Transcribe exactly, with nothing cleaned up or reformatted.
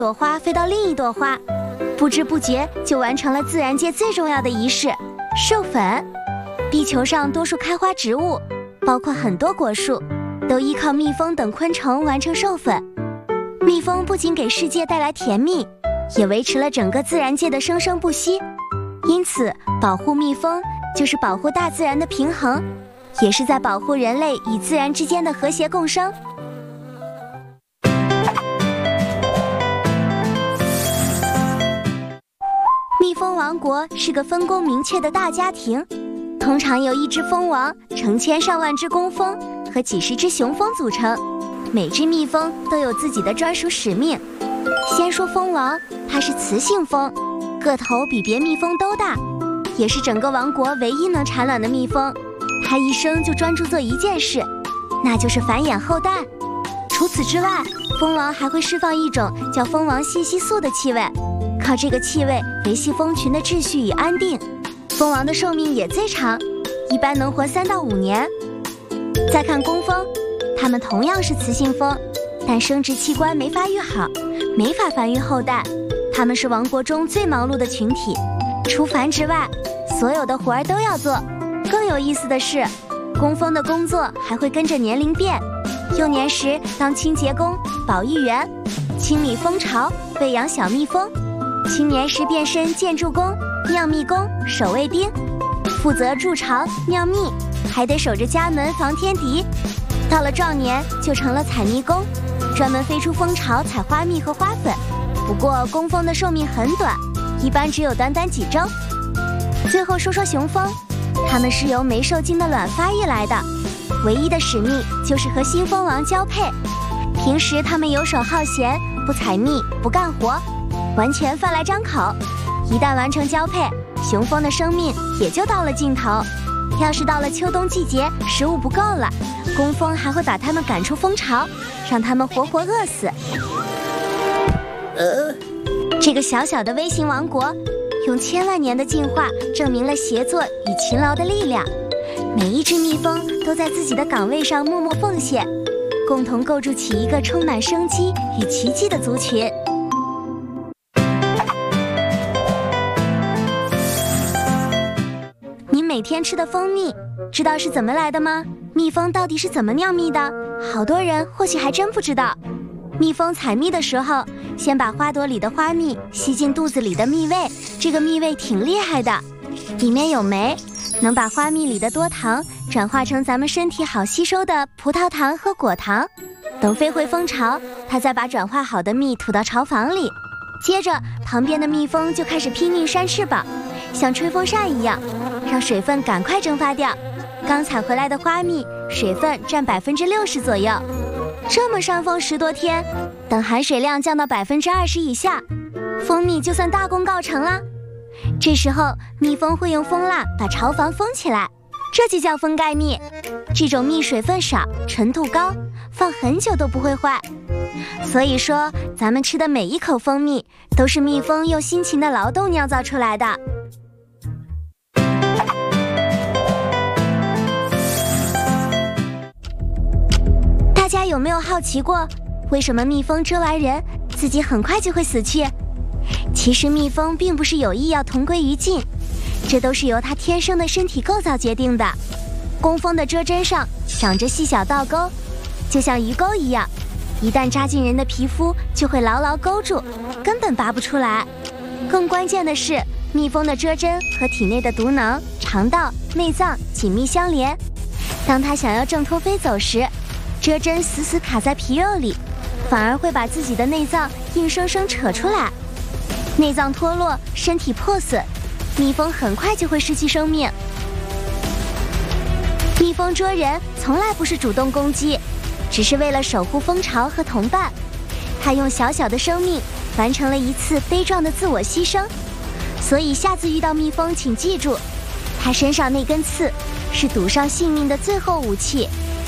朵花飞到另一朵花，不知不觉就完成了自然界最重要的仪式——授粉。地球上多数开花植物，包括很多果树，都依靠蜜蜂等昆虫完成授粉。蜜蜂不仅给世界带来甜蜜，也维持了整个自然界的生生不息。因此，保护蜜蜂就是保护大自然的平衡，也是在保护人类与自然之间的和谐共生。蜜蜂王国是个分工明确的大家庭，通常由一只蜂王、成千上万只工蜂和几十只雄蜂组成。每只蜜蜂都有自己的专属使命。先说蜂王，它是雌性蜂，个头比别蜜蜂都大，也是整个王国唯一能产卵的蜜蜂。它一生就专注做一件事，那就是繁衍后代。除此之外，蜂王还会释放一种叫蜂王信息素的气味，靠这个气味维系蜂群的秩序与安定。蜂王的寿命也最长，一般能活三到五年。再看工蜂，它们同样是雌性蜂，但生殖器官没发育好，没法繁育后代。它们是王国中最忙碌的群体，除繁殖外，所有的活儿都要做。更有意思的是，工蜂的工作还会跟着年龄变。幼年时当清洁工、保育员，清理蜂巢、喂养小蜜蜂；青年时变身建筑工、酿蜜工、守卫兵，负责筑巢、酿蜜，还得守着家门防天敌。到了壮年就成了采蜜工，专门飞出蜂巢采花蜜和花粉。不过工蜂的寿命很短，一般只有短短几周。最后说说雄蜂，它们是由没受精的卵发育来的，唯一的使命就是和新蜂王交配。平时它们游手好闲，不采蜜，不干活，完全饭来张口。一旦完成交配，雄蜂的生命也就到了尽头。要是到了秋冬季节，食物不够了，工蜂还会把它们赶出蜂巢，让它们活活饿死。呃，这个小小的微型王国，用千万年的进化证明了协作与勤劳的力量。每一只蜜蜂都在自己的岗位上默默奉献，共同构筑起一个充满生机与奇迹的族群。您每天吃的蜂蜜，知道是怎么来的吗？蜜蜂到底是怎么酿蜜的？好多人或许还真不知道。蜜蜂采蜜的时候，先把花朵里的花蜜吸进肚子里的蜜味，这个蜜味挺厉害的，里面有酶，能把花蜜里的多糖转化成咱们身体好吸收的葡萄糖和果糖。等飞回蜂巢，它再把转化好的蜜吐到巢房里，接着旁边的蜜蜂就开始拼命扇翅膀，像吹风扇一样，让水分赶快蒸发掉。刚采回来的花蜜水分占百分之六十左右，这么扇风十多天，等含水量降到百分之二十以下，蜂蜜就算大功告成了。这时候蜜蜂会用蜂蜡把巢房封起来，这就叫封盖蜜。这种蜜水分少，纯度高，放很久都不会坏。所以说咱们吃的每一口蜂蜜都是蜜蜂用辛勤的劳动酿造出来的。大家有没有好奇过，为什么蜜蜂蛰完人自己很快就会死去？其实蜜蜂并不是有意要同归于尽，这都是由它天生的身体构造决定的。工蜂的蛰针上长着细小倒钩，就像鱼钩一样，一旦扎进人的皮肤就会牢牢勾住，根本拔不出来。更关键的是，蜜蜂的蛰针和体内的毒囊、肠道、内脏紧密相连，当它想要挣脱飞走时，蛰针死死卡在皮肉里，反而会把自己的内脏硬生生扯出来。内脏脱落，身体破损，蜜蜂很快就会失去生命。蜜蜂蛰人从来不是主动攻击，只是为了守护蜂巢和同伴。它用小小的生命完成了一次悲壮的自我牺牲。所以下次遇到蜜蜂，请记住，它身上那根刺是赌上性命的最后武器，